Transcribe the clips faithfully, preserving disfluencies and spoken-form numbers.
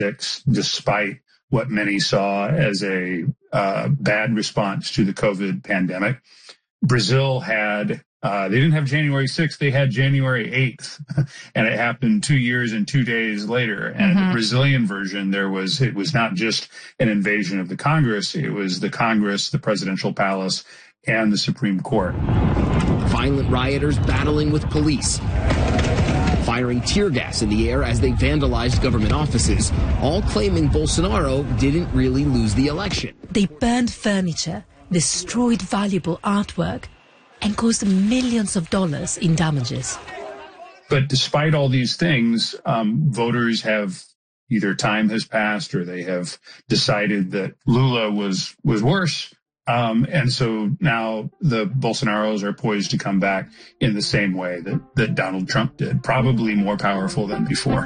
despite what many saw as a uh, bad response to the COVID pandemic. Brazil had, uh, they didn't have January sixth, they had January eighth, and it happened two years and two days later. And mm-hmm. the Brazilian version, there was, it was not just an invasion of the Congress, it was the Congress, the presidential palace, and the Supreme Court. Violent rioters battling with police, firing tear gas in the air as they vandalized government offices, all claiming Bolsonaro didn't really lose the election. They burned furniture, destroyed valuable artwork, and caused millions of dollars in damages. But despite all these things, um, voters have either time has passed or they have decided that Lula was was worse. Um, and so now the Bolsonaros are poised to come back in the same way that, that Donald Trump did, probably more powerful than before.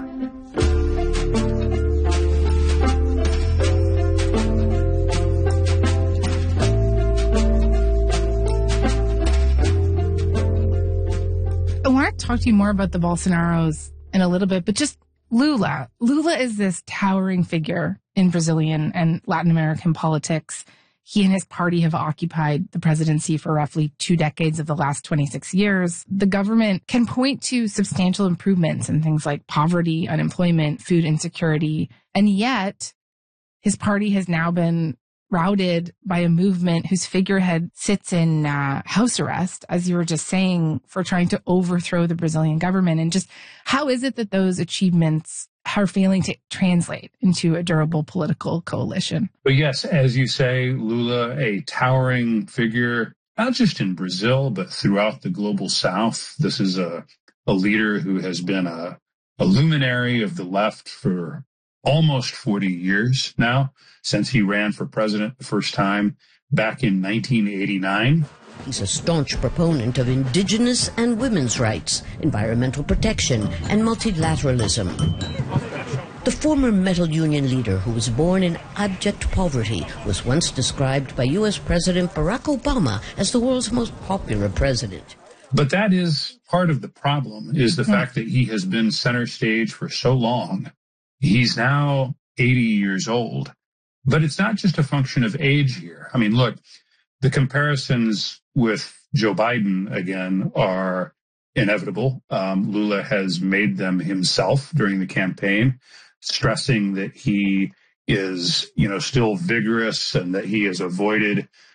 I want to talk to you more about the Bolsonaros in a little bit, but just Lula. Lula is this towering figure in Brazilian and Latin American politics. He and his party have occupied the presidency for roughly two decades of the last twenty-six years. The government can point to substantial improvements in things like poverty, unemployment, food insecurity, and yet his party has now been routed by a movement whose figurehead sits in uh, house arrest, as you were just saying, for trying to overthrow the Brazilian government. And just how is it that those achievements are failing to translate into a durable political coalition? But yes, as you say, Lula, a towering figure, not just in Brazil, but throughout the global South. This is a, a leader who has been a, a luminary of the left for almost forty years now, since he ran for president the first time back in nineteen eighty-nine. He's a staunch proponent of indigenous and women's rights, environmental protection, and multilateralism. The former metal union leader, who was born in abject poverty, was once described by U S President Barack Obama as the world's most popular president. But that is part of the problem, is the mm-hmm. fact that he has been center stage for so long. He's now eighty years old. But it's not just a function of age here. I mean, look, the comparisons with Joe Biden, again, are inevitable. Um, Lula has made them himself during the campaign, stressing that he is, you know, still vigorous and that he has avoided